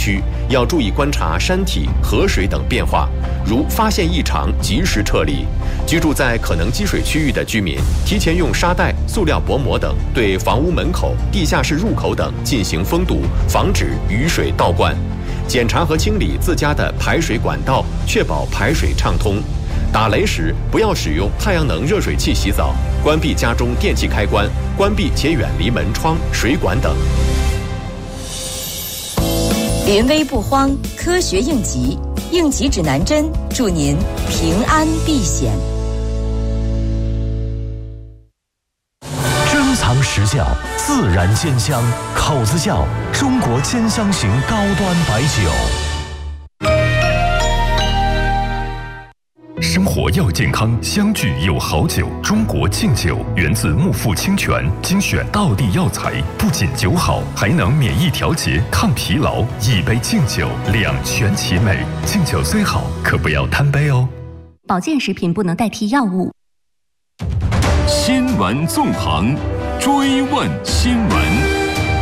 区，要注意观察山体、河水等变化，如发现异常及时撤离。居住在可能积水区域的居民，提前用沙袋、塑料薄膜等对房屋门口、地下室入口等进行封堵，防止雨水倒灌。检查和清理自家的排水管道，确保排水畅通。打雷时不要使用太阳能热水器洗澡，关闭家中电器开关，关闭且远离门窗、水管等。 临危不慌，科学应急，应急指南针，祝您平安避险。 珍藏实窖，自然煎香，口子窖，中国煎香型高端白酒。 生活要健康，相聚有好酒。中国敬酒源自木富清泉，精选道地药材，不仅酒好，还能免疫调节、抗疲劳。一杯敬酒，两全其美。敬酒虽好，可不要贪杯哦。 保健食品不能代替药物。 新闻纵横，追问新闻。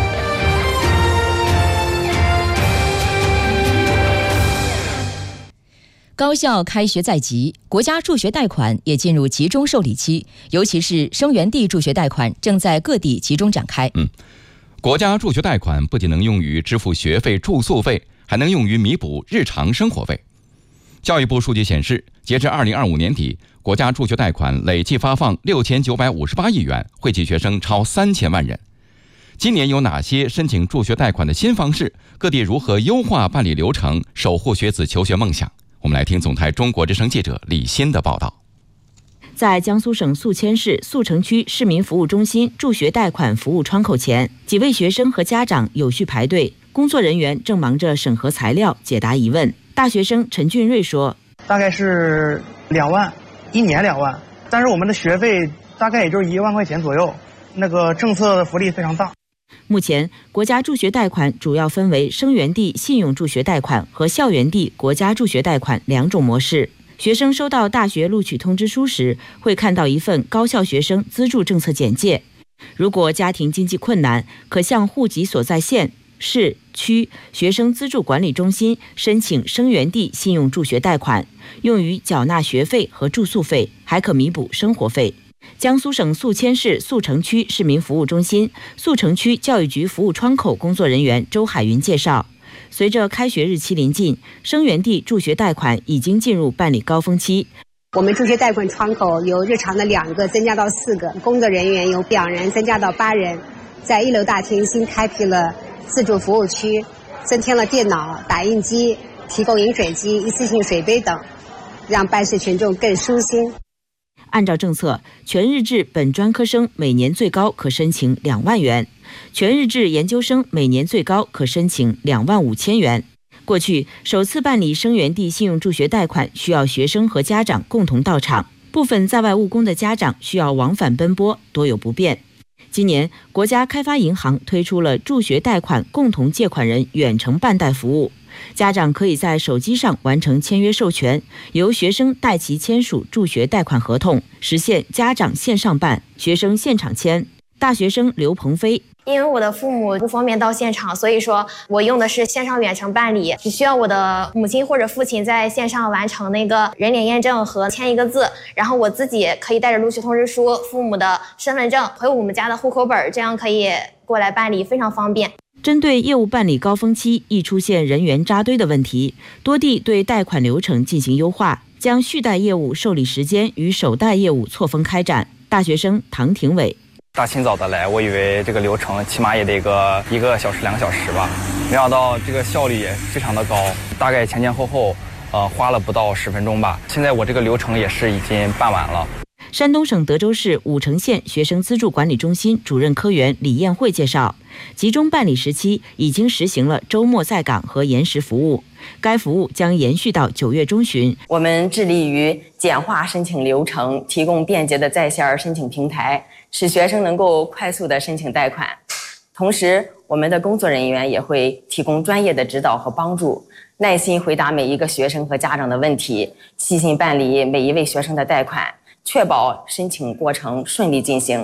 高校开学在即，国家助学贷款也进入集中受理期，尤其是生源地助学贷款正在各地集中展开。 国家助学贷款不仅能用于支付学费、住宿费，还能用于弥补日常生活费。教育部数据显示，截至2025年底，国家助学贷款累计发放6958亿元，惠及学生超3000万人。今年有哪些申请助学贷款的新方式？各地如何优化办理流程，守护学子求学梦想？我们来听总台中国之声记者李欣的报道。 在江苏省宿迁市宿城区市民服务中心助学贷款服务窗口前，几位学生和家长有序排队，工作人员正忙着审核材料、解答疑问。大学生陈俊瑞说：“ 大概是2万，一年2万，但是我们的学费大概也就是1万块钱左右，那个政策的福利非常大。” 目前，国家助学贷款主要分为生源地信用助学贷款和校园地国家助学贷款2种模式。学生收到大学录取通知书时，会看到一份高校学生资助政策简介。如果家庭经济困难，可向户籍所在县、市、区学生资助管理中心申请生源地信用助学贷款，用于缴纳学费和住宿费，还可弥补生活费。江苏省宿迁市宿城区市民服务中心宿城区教育局服务窗口工作人员周海云介绍，随着开学日期临近，生源地助学贷款已经进入办理高峰期。 我们助学贷款窗口由日常的2个增加到4个，工作人员由2人增加到8人。在1楼大厅新开辟了自助服务区，增添了电脑、打印机，提供饮水机、一次性水杯等，让办事群众更舒心。 按照政策，全日制本专科生每年最高可申请2万元，全日制研究生每年最高可申请2万5千元。过去首次办理生源地信用助学贷款需要学生和家长共同到场，部分在外务工的家长需要往返奔波，多有不便。今年，国家开发银行推出了助学贷款共同借款人远程办贷服务，家长可以在手机上完成签约授权，由学生代其签署助学贷款合同，实现家长线上办，学生现场签。大学生刘鹏飞： 因为我的父母不方便到现场，所以说我用的是线上远程办理，只需要我的母亲或者父亲在线上完成那个人脸验证和签一个字，然后我自己可以带着录取通知书、父母的身份证和我们家的户口本，这样可以过来办理，非常方便。 针对业务办理高峰期易出现人员扎堆的问题，多地对贷款流程进行优化，将续贷业务受理时间与首贷业务错峰开展。大学生唐廷伟： 大清早的来，我以为这个流程起码也得1个小时2个小时吧，没想到这个效率也非常的高，大概前后花了不到10分钟吧。现在我这个流程也是已经办完了。 山东省德州市武城县学生资助管理中心主任科员李艳慧介绍，集中办理时期已经实行了周末在岗和延时服务，该服务将延续到9月中旬。 我们致力于简化申请流程，提供便捷的在线申请平台，使学生能够快速的申请贷款。同时，我们的工作人员也会提供专业的指导和帮助，耐心回答每一个学生和家长的问题，细心办理每一位学生的贷款，确保申请过程顺利进行。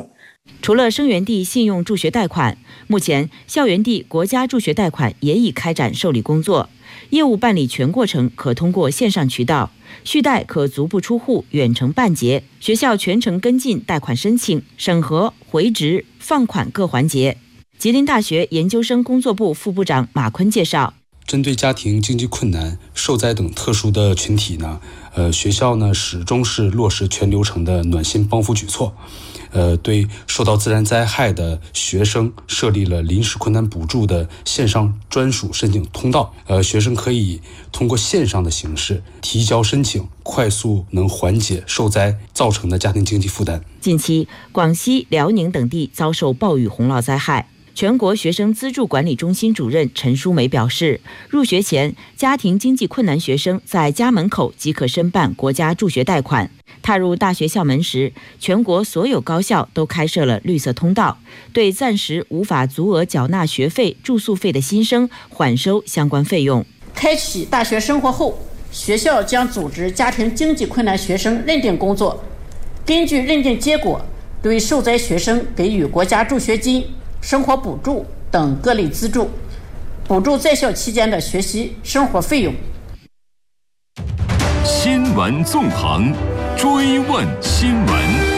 除了生源地信用助学贷款，目前校园地国家助学贷款也已开展受理工作，业务办理全过程可通过线上渠道，续贷可足不出户远程办结，学校全程跟进贷款申请、审核、回执、放款各环节。吉林大学研究生工作部副部长马坤介绍， 针对家庭经济困难、受灾等特殊的群体呢，学校呢始终是落实全流程的暖心帮扶举措。对受到自然灾害的学生设立了临时困难补助的线上专属申请通道，学生可以通过线上的形式提交申请，快速能缓解受灾造成的家庭经济负担。 近期，广西、辽宁等地遭受暴雨洪涝灾害。全国学生资助管理中心主任陈淑梅表示，入学前，家庭经济困难学生在家门口即可申办国家助学贷款。踏入大学校门时，全国所有高校都开设了绿色通道，对暂时无法足额缴纳学费、住宿费的新生缓收相关费用。 开启大学生活后，学校将组织家庭经济困难学生认定工作，根据认定结果，对受灾学生给予国家助学金、生活补助等各类资助，补助在校期间的学习生活费用。 新闻纵横，追问新闻。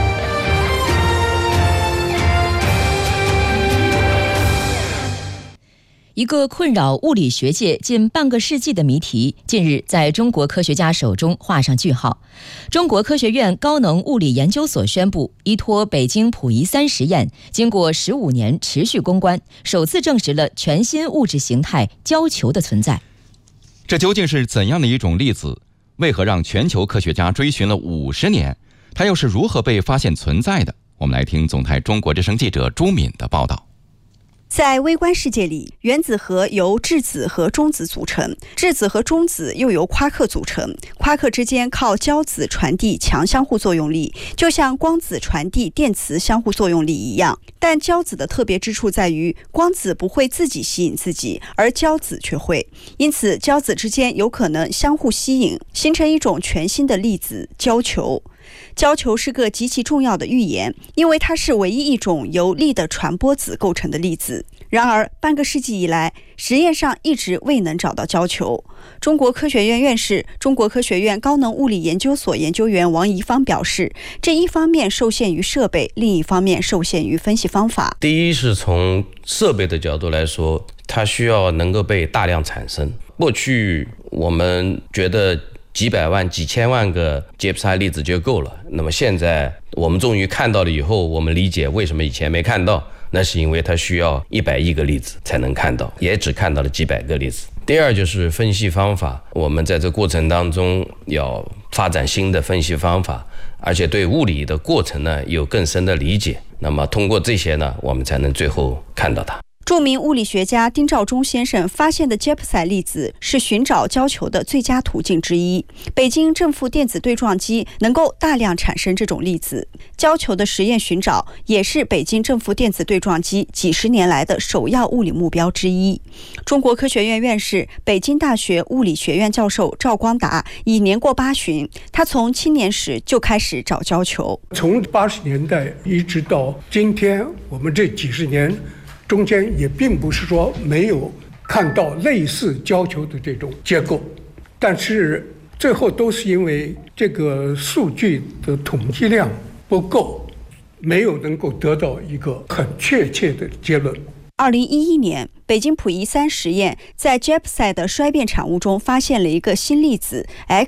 一个困扰物理学界近半个世纪的谜题，近日在中国科学家手中画上句号。中国科学院高能物理研究所宣布，依托北京溥仪3实验，经过15年持续攻关，首次证实了全新物质形态胶球的存在。 这究竟是怎样的一种粒子？为何让全球科学家追寻了50年？它又是如何被发现存在的？我们来听总台中国之声记者朱敏的报道。 在微观世界里，原子核由质子和中子组成，质子和中子又由夸克组成，夸克之间靠胶子传递强相互作用力，就像光子传递电磁相互作用力一样。但胶子的特别之处在于，光子不会自己吸引自己，而胶子却会，因此胶子之间有可能相互吸引，形成一种全新的粒子——胶球。胶球是个极其重要的预言，因为它是唯一一种由力的传播子构成的粒子。然而，半个世纪以来，实验上一直未能找到胶球。中国科学院院士、中国科学院高能物理研究所研究员王贻芳表示，这一方面受限于设备，另一方面受限于分析方法。 第一是从设备的角度来说，它需要能够被大量产生。过去我们觉得几百万、几千万个杰普赛粒子就够了。那么现在我们终于看到了以后，我们理解为什么以前没看到，那是因为它需要100亿个粒子才能看到，也只看到了几百个粒子。第二就是分析方法，我们在这过程当中要发展新的分析方法，而且对物理的过程呢有更深的理解。那么通过这些呢，我们才能最后看到它。 著名物理学家丁肇中先生发现的杰普赛粒子是寻找胶球的最佳途径之一。北京正负电子对撞机能够大量产生这种粒子，胶球的实验寻找也是北京正负电子对撞机几十年来的首要物理目标之一。中国科学院院士、北京大学物理学院教授赵光达已年过80旬，他从青年时就开始找胶球。 从80年代一直到今天，我们这几十年中间也并不是说没有看到类似胶球的这种结构，但是最后都是因为这个数据的统计量不够，没有能够得到一个很确切的结论。 2011年，北京溥仪3实验在杰普赛的衰变产物中发现了一个新粒子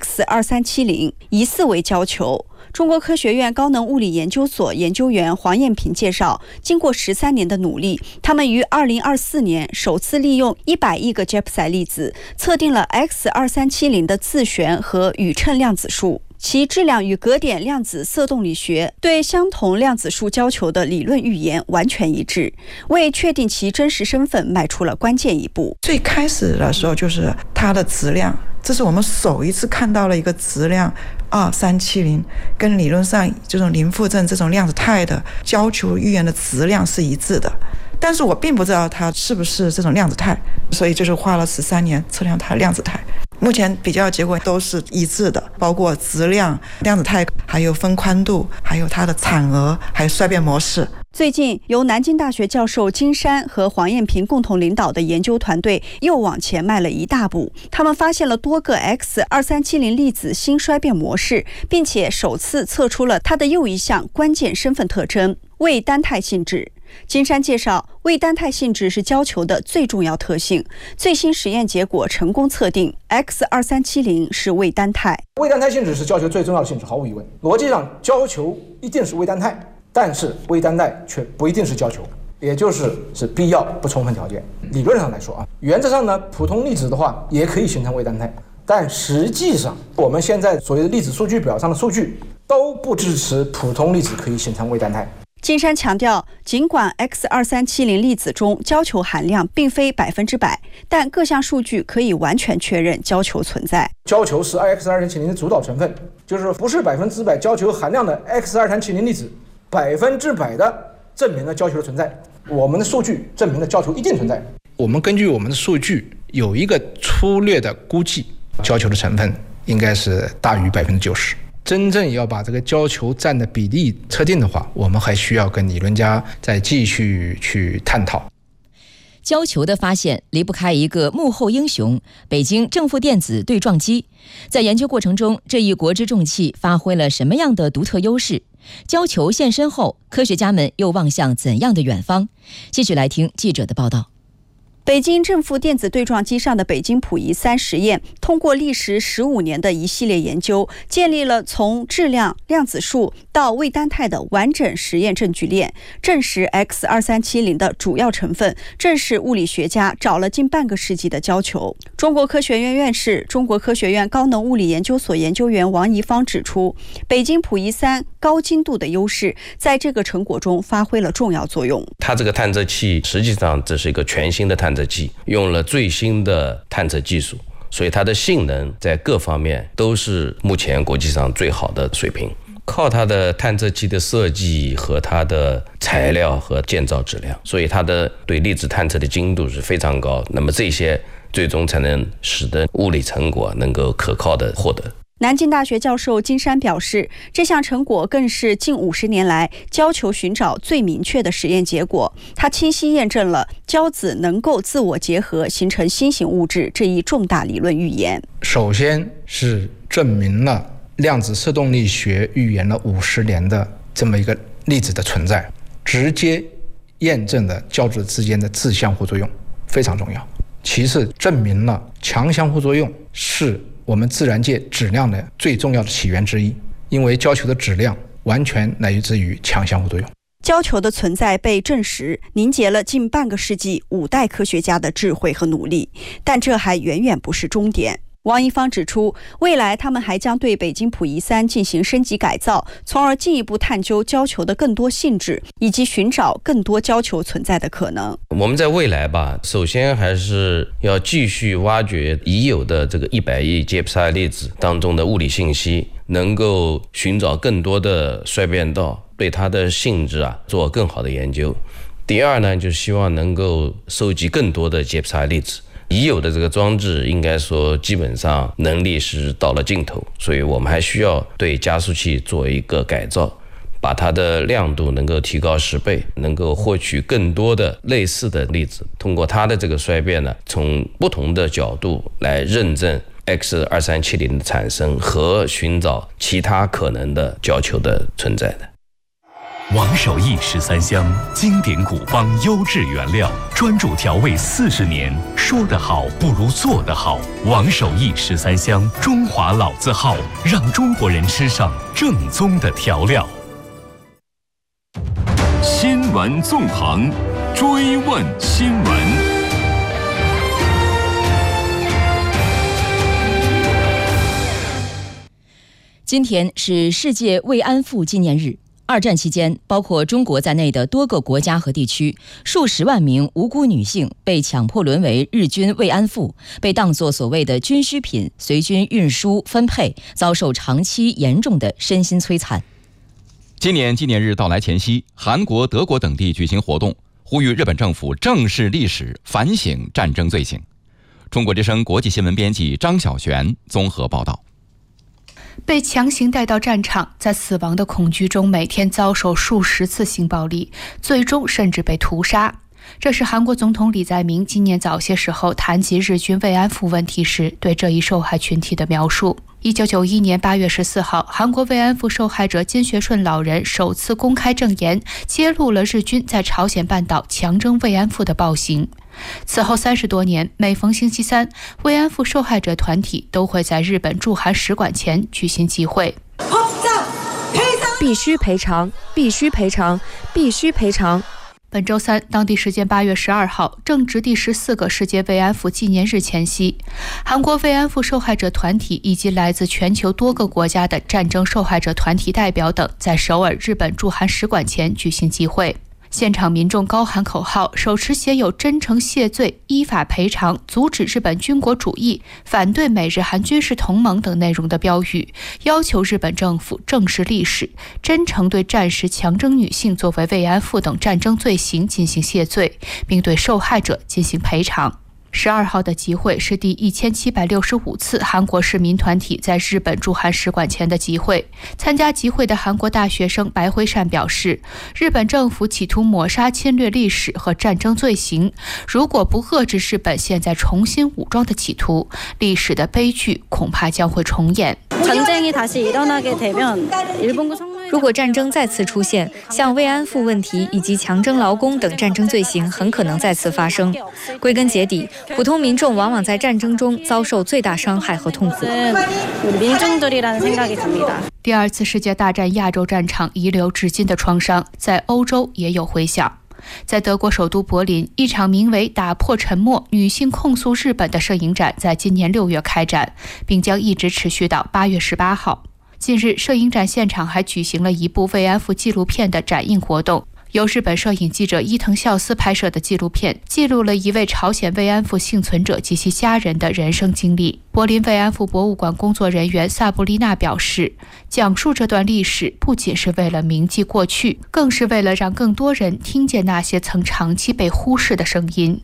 X2370， 疑似为胶球。中国科学院高能物理研究所研究员黄艳平介绍，经过13年的努力，他们于2024年首次利用100亿个杰普赛粒子，测定了 X2370 的自旋和宇称量子数。其质量与格点量子色动力学对相同量子数胶球的理论预言完全一致，为确定其真实身份迈出了关键一步。 最开始的时候就是它的质量，这是我们首一次看到了一个质量2370，跟理论上这种零负振这种量子态的胶球预言的质量是一致的。但是我并不知道它是不是这种量子态，所以就是花了13年测量它的量子态。 目前比较结果都是一致的，包括质量、量子态，还有分宽度，还有它的产额，还有衰变模式。 最近，由南京大学教授金山和黄艳平共同领导的研究团队又往前迈了一大步。他们发现了多个 X2370 粒子新衰变模式，并且首次测出了它的又一项关键身份特征——位单态性质。金山介绍，位单态性质是胶球的最重要特性。最新实验结果成功测定 X2370 是位单态。 位单态性质是胶球最重要的性质，毫无疑问。逻辑上，胶球一定是位单态，但是位单态却不一定是胶球，也就是必要不充分条件。理论上来说原则上呢，普通粒子的话也可以形成位单态，但实际上我们现在所谓的粒子数据表上的数据都不支持普通粒子可以形成位单态。 金山强调，尽管 X2370 粒子中胶球含量并非100%，但各项数据可以完全确认胶球存在。 胶球是 X2370 的主导成分，就是不是100%胶球含量的 X2370 粒子100%的证明了胶球的存在。我们的数据证明了胶球一定存在。 我们根据我们的数据有一个粗略的估计，胶球的成分应该是大于90%。真正要把这个胶球占的比例测定的话，我们还需要跟理论家再继续去探讨。 胶球的发现离不开一个幕后英雄——北京正负电子对撞机。在研究过程中，这一国之重器发挥了什么样的独特优势？胶球现身后，科学家们又望向怎样的远方？继续来听记者的报道。 北京正负电子对撞机上的北京溥仪3实验，通过历时15年的一系列研究，建立了从质量、量子数到位单态的完整实验证据链，证实 X2370 的主要成分正是物理学家找了近半个世纪的胶球。中国科学院院士、中国科学院高能物理研究所研究员王贻芳指出，北京溥仪3高精度的优势在这个成果中发挥了重要作用。 它这个探测器实际上这是一个全新的探测器，用了最新的探测技术，所以它的性能在各方面都是目前国际上最好的水平。靠它的探测器的设计和它的材料和建造质量，所以它的对粒子探测的精度是非常高。那么这些最终才能使得物理成果能够可靠的获得。 南京大学教授金山表示，这项成果更是近50年来胶球寻找最明确的实验结果。它清晰验证了胶子能够自我结合形成新型物质这一重大理论预言。 首先是证明了量子色动力学预言了50年的这么一个粒子的存在，直接验证了胶子之间的自相互作用，非常重要。其次，证明了强相互作用是我们自然界质量的最重要的起源之一，因为胶球的质量完全来自于强相互作用。 胶球的存在被证实，凝结了近半个世纪5代科学家的智慧和努力，但这还远远不是终点。王贻芳指出，未来他们还将对北京溥仪3进行升级改造，从而进一步探究胶球的更多性质，以及寻找更多胶球存在的可能。 我们在未来吧，首先还是要继续挖掘已有的这个100亿杰普赛粒子当中的物理信息，能够寻找更多的衰变道，对它的性质做更好的研究。第二呢，就希望能够收集更多的杰普赛粒子。已有的这个装置应该说基本上能力是到了尽头，所以我们还需要对加速器做一个改造，把它的亮度能够提高10倍，能够获取更多的类似的粒子，通过它的这个衰变呢，从不同的角度来认证 X2370 的产生和寻找其他可能的胶球的存在的。 王守义13香，经典古方优质原料，专注调味40年，说得好不如做得好。王守义13香，中华老字号，让中国人吃上正宗的调料。 新闻纵横，追问新闻。 今天是世界慰安妇纪念日。二战期间，包括中国在内的多个国家和地区，数十万名无辜女性被强迫沦为日军慰安妇，被当作所谓的军需品随军运输分配，遭受长期严重的身心摧残。 今年纪念日到来前夕，韩国、德国等地举行活动，呼吁日本政府正视历史，反省战争罪行。 中国之声国际新闻编辑张晓璇综合报道。 被强行带到战场，在死亡的恐惧中每天遭受数十次性暴力，最终甚至被屠杀。这是韩国总统李在明今年早些时候谈及日军慰安妇问题时对这一受害群体的描述。1991年8月14号，韩国慰安妇受害者金学顺老人首次公开证言，揭露了日军在朝鲜半岛强征慰安妇的暴行。此后30多年，每逢星期三，慰安妇受害者团体都会在日本驻韩使馆前举行集会。 必须赔偿，必须赔偿，必须赔偿。 本周三，当地时间8月12号，正值第14个世界慰安妇纪念日前夕，韩国慰安妇受害者团体以及来自全球多个国家的战争受害者团体代表等，在首尔日本驻韩使馆前举行集会。现场民众高喊口号，手持写有真诚谢罪、依法赔偿、阻止日本军国主义、反对美日韩军事同盟等内容的标语，要求日本政府正视历史，真诚对战时强征女性作为慰安妇等战争罪行进行谢罪，并对受害者进行赔偿。12号的集会是第1765次韩国市民团体在日本驻韩使馆前的集会。参加集会的韩国大学生白辉善表示，日本政府企图抹杀侵略历史和战争罪行，如果不遏制日本现在重新武装的企图，历史的悲剧恐怕将会重演。 如果战争再次出现，像慰安妇问题以及强征劳工等战争罪行很可能再次发生。归根结底，普通民众往往在战争中遭受最大伤害和痛苦。 第二次世界大战亚洲战场遗留至今的创伤，在欧洲也有回响。在德国首都柏林，一场名为《打破沉默：女性控诉日本》的摄影展在今年6月开展，并将一直持续到8月18号。近日，摄影展现场还举行了一部慰安妇纪录片的展映活动。由日本摄影记者伊藤孝司拍摄的纪录片，记录了一位朝鲜慰安妇幸存者及其家人的人生经历。柏林慰安妇博物馆工作人员萨布丽娜表示，讲述这段历史不仅是为了铭记过去，更是为了让更多人听见那些曾长期被忽视的声音。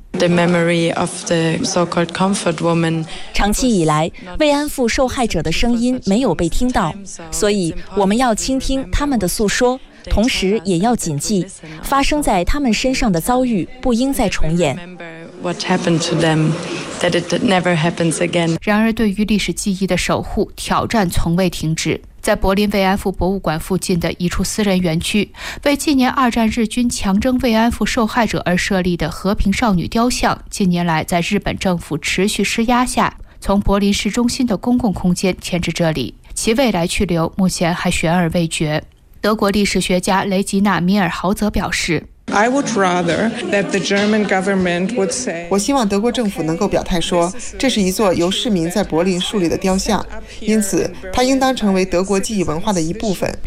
长期以来，慰安妇受害者的声音没有被听到，所以我们要倾听他们的诉说，同时也要谨记，发生在他们身上的遭遇不应再重演。 然而，对于历史记忆的守护，挑战从未停止。在柏林慰安妇博物馆附近的一处私人园区，为纪念2战日军强征慰安妇受害者而设立的和平少女雕像，近年来在日本政府持续施压下，从柏林市中心的公共空间迁至这里，其未来去留目前还悬而未决。德国历史学家雷吉娜·米尔豪泽表示， 我希望德国政府能够表态说，这是一座由市民在柏林树立的雕像，因此它应当成为德国记忆文化的一部分。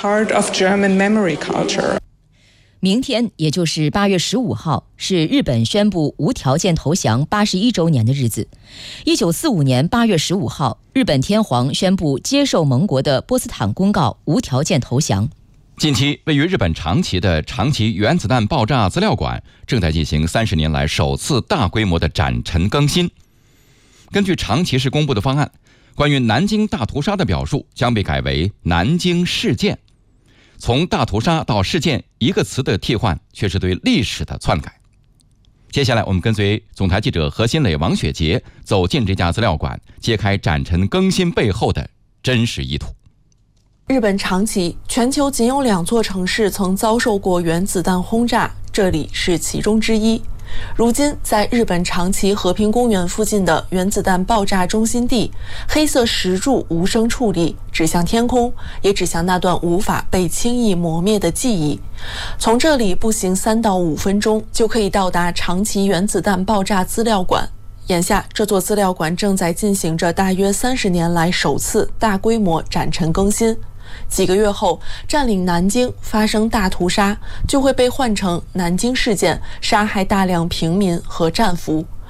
明天，也就是8月15号，是日本宣布无条件投降81周年的日子。1945年8月15号，日本天皇宣布接受盟国的波茨坦公告，无条件投降。 近期，位于日本长崎的长崎原子弹爆炸资料馆正在进行30年来首次大规模的展陈更新。根据长崎市公布的方案，关于南京大屠杀的表述将被改为南京事件。从大屠杀到事件一个词的替换，却是对历史的篡改。接下来，我们跟随总台记者何新磊、王雪杰走进这家资料馆，揭开展陈更新背后的真实意图。 日本长崎，全球仅有2座城市曾遭受过原子弹轰炸，这里是其中之一。如今，在日本长崎和平公园附近的原子弹爆炸中心地，黑色石柱无声矗立，指向天空，也指向那段无法被轻易磨灭的记忆。从这里步行3到5分钟，就可以到达长崎原子弹爆炸资料馆。眼下，这座资料馆正在进行着大约30年来首次大规模展陈更新。几个月后，占领南京发生大屠杀，就会被换成南京事件，杀害大量平民和战俘。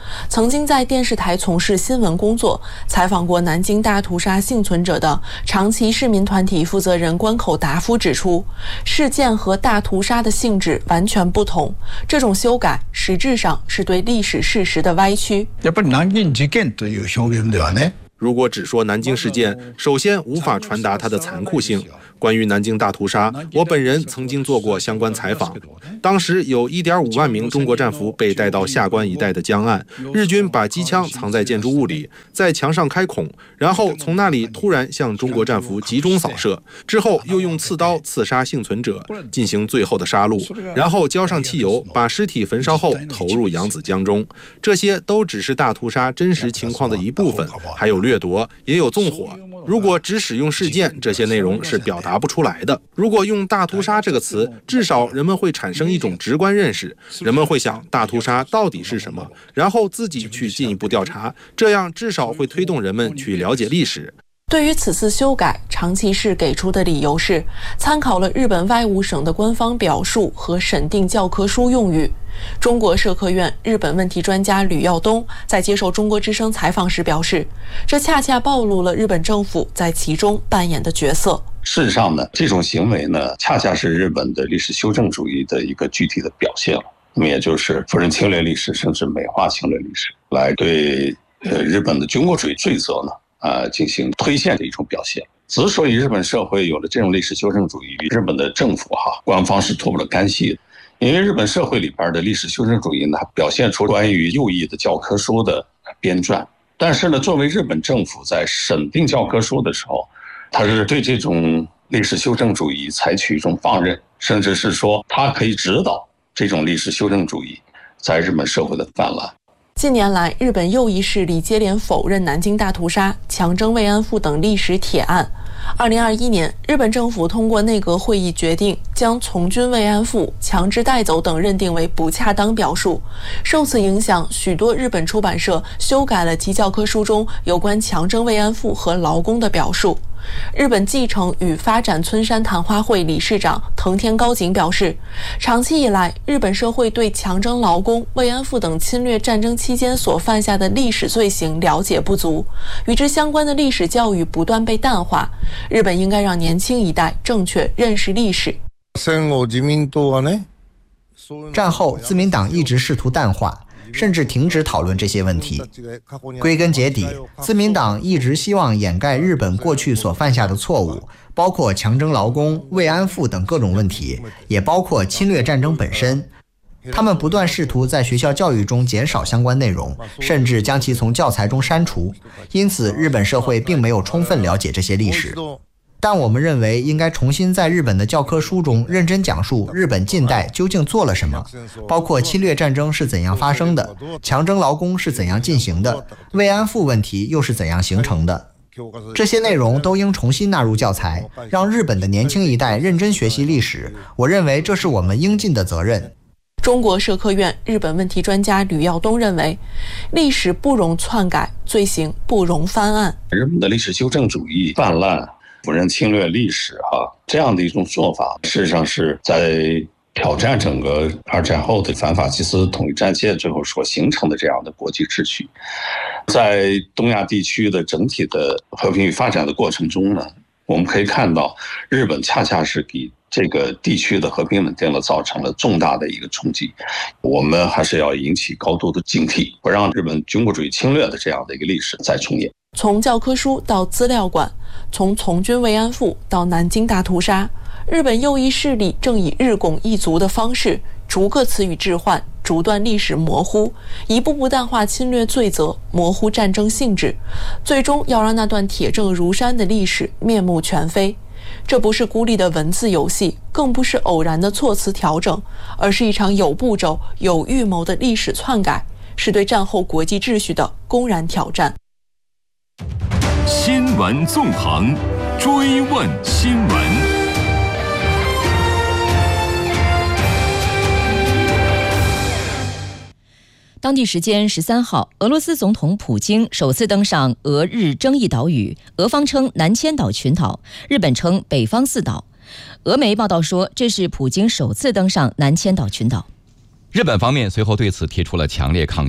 曾经在电视台从事新闻工作，采访过南京大屠杀幸存者的长崎市民团体负责人关口达夫指出，事件和大屠杀的性质完全不同，这种修改实质上是对历史事实的歪曲。 やっぱり南京事件という表現ではね。 如果只说南京事件，首先无法传达它的残酷性。关于南京大屠杀，我本人曾经做过相关采访。当时有1.5万名中国战俘被带到下关一带的江岸，日军把机枪藏在建筑物里，在墙上开孔，然后从那里突然向中国战俘集中扫射，之后又用刺刀刺杀幸存者，进行最后的杀戮，然后浇上汽油，把尸体焚烧后投入扬子江中。这些都只是大屠杀真实情况的一部分，还有掠夺，也有纵火。如果只使用事件，这些内容是表达不出来的。如果用大屠杀这个词，至少人们会产生一种直观认识，人们会想大屠杀到底是什么，然后自己去进一步调查，这样至少会推动人们去了解历史。 对于此次修改，长崎市给出的理由是参考了日本外务省的官方表述和审定教科书用语。中国社科院日本问题专家吕耀东在接受中国之声采访时表示，这恰恰暴露了日本政府在其中扮演的角色。 事实上呢，这种行为呢，恰恰是日本的历史修正主义的一个具体的表现了。那么也就是否认侵略历史，甚至美化侵略历史，来对日本的军国主义罪责呢进行推卸的一种表现。之所以日本社会有了这种历史修正主义，日本的政府官方是脱不了干系的。因为日本社会里边的历史修正主义呢，表现出关于右翼的教科书的编撰，但是呢，作为日本政府在审定教科书的时候，他是对这种历史修正主义采取一种放任，甚至是说他可以指导这种历史修正主义在日本社会的泛滥。 近年来，日本右翼势力接连否认南京大屠杀、强征慰安妇等历史铁案。2021年，日本政府通过内阁会议决定，将从军慰安妇、强制带走等认定为不恰当表述。受此影响，许多日本出版社修改了其教科书中有关强征慰安妇和劳工的表述。日本继承与发展村山谈话会理事长藤田高景表示，长期以来，日本社会对强征劳工、慰安妇等侵略战争期间所犯下的历史罪行了解不足，与之相关的历史教育不断被淡化。日本应该让年轻一代正确认识历史。 战后，自民党一直试图淡化，甚至停止讨论这些问题。归根结底，自民党一直希望掩盖日本过去所犯下的错误，包括强征劳工、慰安妇等各种问题，也包括侵略战争本身。他们不断试图在学校教育中减少相关内容，甚至将其从教材中删除。因此，日本社会并没有充分了解这些历史。但我们认为应该重新在日本的教科书中认真讲述日本近代究竟做了什么，包括侵略战争是怎样发生的，强征劳工是怎样进行的，慰安妇问题又是怎样形成的。这些内容都应重新纳入教材，让日本的年轻一代认真学习历史。我认为这是我们应尽的责任。 中国社科院日本问题专家吕耀东认为，历史不容篡改，罪行不容翻案。 日本的历史修正主义泛滥，否认侵略历史这样的一种做法，事实上是在挑战整个二战后的反法西斯统一战线最后所形成的这样的国际秩序。在东亚地区的整体的和平与发展的过程中呢，我们可以看到日本恰恰是给这个地区的和平稳定造成了重大的一个冲击。我们还是要引起高度的警惕，不让日本军国主义侵略的这样的一个历史再重演。 从教科书到资料馆，从军慰安妇到南京大屠杀，日本右翼势力正以日拱一卒的方式，逐个词语置换，逐段历史模糊，一步步淡化侵略罪责，模糊战争性质，最终要让那段铁证如山的历史面目全非。这不是孤立的文字游戏，更不是偶然的措辞调整，而是一场有步骤、有预谋的历史篡改，是对战后国际秩序的公然挑战。 新闻纵横，追问新闻。 当地时间13号，俄罗斯总统普京首次登上俄日争议岛屿，俄方称南千岛群岛，日本称北方四岛。俄媒报道说，这是普京首次登上南千岛群岛。 日本方面随后对此提出了强烈抗议。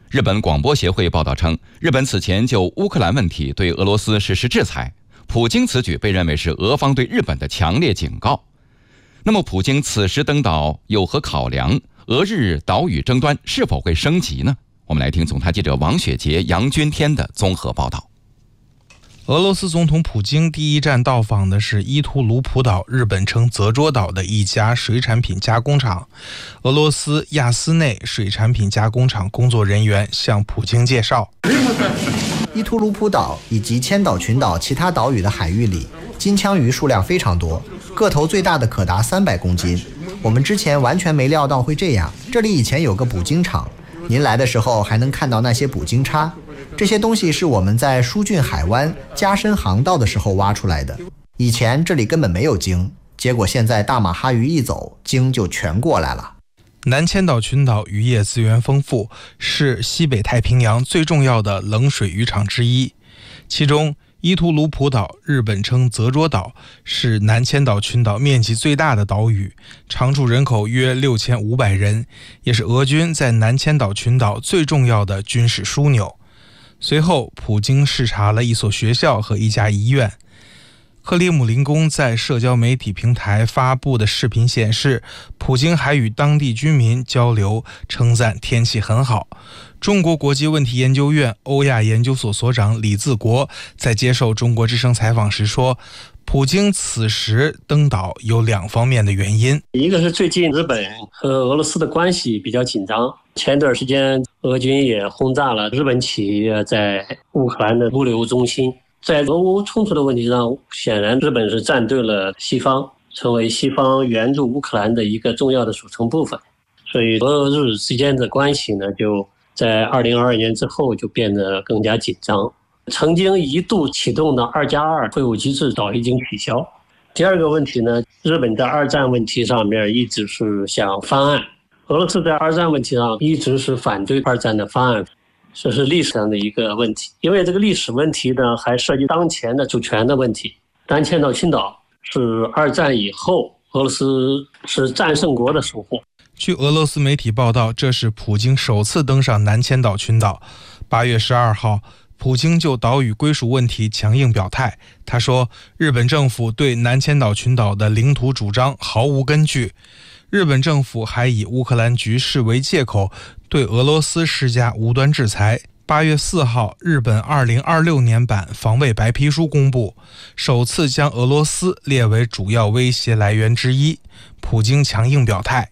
日本广播协会报道称，日本此前就乌克兰问题对俄罗斯实施制裁，普京此举被认为是俄方对日本的强烈警告。那么普京此时登岛有何考量？俄日岛屿争端是否会升级呢？我们来听总台记者王雪杰、杨军天的综合报道。 俄罗斯总统普京第一站到访的是伊图卢普岛，日本称泽捉岛的一家水产品加工厂。俄罗斯亚斯内水产品加工厂工作人员向普京介绍， 伊图卢普岛以及千岛群岛其他岛屿的海域里，金枪鱼数量非常多，个头最大的可达300公斤。我们之前完全没料到会这样。这里以前有个捕鲸场，您来的时候还能看到那些捕鲸叉，这些东西是我们在疏浚海湾加深航道的时候挖出来的。以前这里根本没有鲸，结果现在大马哈鱼一走，鲸就全过来了。 南千岛群岛渔业资源丰富，是西北太平洋最重要的冷水渔场之一。其中伊图卢普岛，日本称泽捉岛，是南千岛群岛面积最大的岛屿，常住人口约6500人，也是俄军在南千岛群岛最重要的军事枢纽。随后普京视察了一所学校和一家医院。克里姆林宫在社交媒体平台发布的视频显示，普京还与当地居民交流，称赞天气很好。中国国际问题研究院欧亚研究所所长李自国在接受中国之声采访时说，普京此时登岛有2方面的原因。 一个是最近日本和俄罗斯的关系比较紧张，前段时间俄军也轰炸了日本企业在乌克兰的物流中心。在俄乌冲突的问题上，显然日本是站对了西方，成为西方援助乌克兰的一个重要的组成部分。所以俄日之间的关系呢，就在2022年之后就变得更加紧张。曾经一度启动的2+2会晤机制早已经取消。第二个问题呢，日本在二战问题上面一直是想翻案，俄罗斯在二战问题上一直是反对二战的翻案。这是历史上的一个问题，因为这个历史问题呢，还涉及当前的主权的问题。南千岛群岛是二战以后俄罗斯是战胜国的收获。 据俄罗斯媒体报道，这是普京首次登上南千岛群岛。8月12号，普京就岛屿归属问题强硬表态。他说，日本政府对南千岛群岛的领土主张毫无根据。日本政府还以乌克兰局势为借口，对俄罗斯施加无端制裁。8月4号，日本2026年版防卫白皮书公布，首次将俄罗斯列为主要威胁来源之一。普京强硬表态，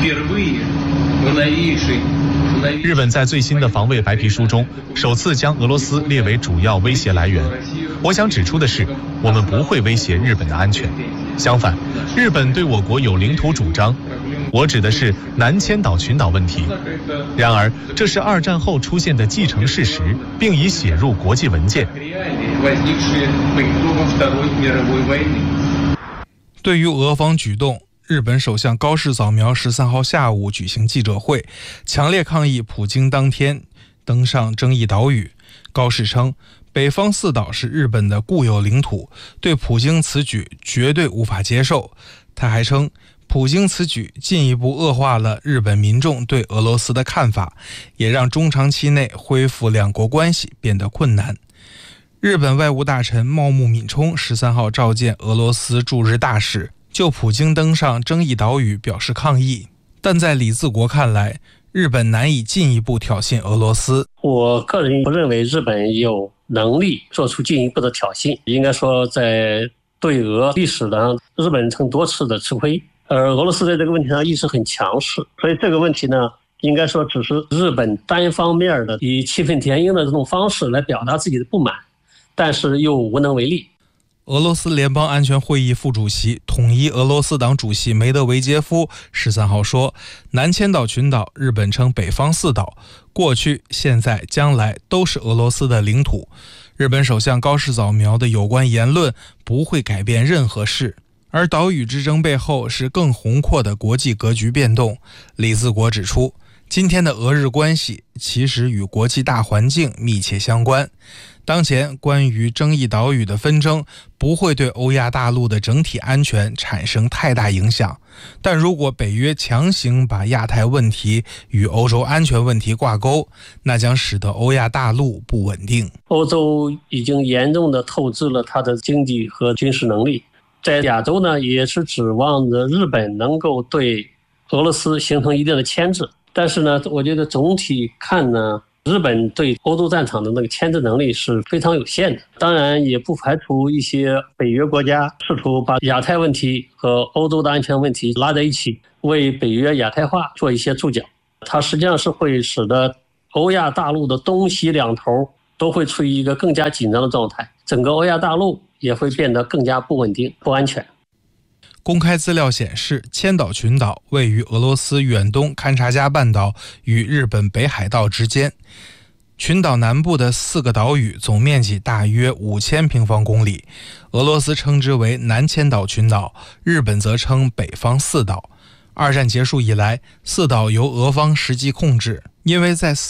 日本在最新的防卫白皮书中首次将俄罗斯列为主要威胁来源。我想指出的是，我们不会威胁日本的安全，相反，日本对我国有领土主张，我指的是南千岛群岛问题。然而，这是二战后出现的既成事实，并已写入国际文件。 对于俄方举动，日本首相高市早苗13号下午举行记者会，强烈抗议普京当天登上争议岛屿。高市称，北方4岛是日本的固有领土，对普京此举绝对无法接受。他还称，普京此举进一步恶化了日本民众对俄罗斯的看法，也让中长期内恢复两国关系变得困难。日本外务大臣茂木敏充13号召见俄罗斯驻日大使，就普京登上争议岛屿表示抗议。但在李自国看来，日本难以进一步挑衅俄罗斯。 我个人不认为日本有能力做出进一步的挑衅，应该说在对俄历史上，日本曾多次的吃亏，而俄罗斯在这个问题上一直很强势，所以这个问题呢，应该说只是日本单方面的以气愤填膺的这种方式来表达自己的不满，但是又无能为力。 俄罗斯联邦安全会议副主席、统一俄罗斯党主席梅德韦杰夫13号说，南千岛群岛日本称北方4岛，过去、现在、将来都是俄罗斯的领土。日本首相高市早苗的有关言论不会改变任何事，而岛屿之争背后是更宏阔的国际格局变动。李自国指出， 今天的俄日关系其实与国际大环境密切相关。当前关于争议岛屿的纷争不会对欧亚大陆的整体安全产生太大影响，但如果北约强行把亚太问题与欧洲安全问题挂钩，那将使得欧亚大陆不稳定。 欧洲已经严重的透支了它的经济和军事能力，在亚洲呢，也是指望着日本能够对俄罗斯形成一定的牵制。但是呢，我觉得总体看呢，日本对欧洲战场的那个牵制能力是非常有限的。当然也不排除一些北约国家试图把亚太问题和欧洲的安全问题拉在一起，为北约亚太化做一些注脚。它实际上是会使得欧亚大陆的东西两头都会处于一个更加紧张的状态，整个欧亚大陆也会变得更加不稳定、不安全。 公开资料显示，千岛群岛位于俄罗斯远东勘察加半岛与日本北海道之间。群岛南部的4个岛屿总面积大约5000平方公里，俄罗斯称之为南千岛群岛，日本则称北方4岛。二战结束以来，4岛由俄方实际控制，因为在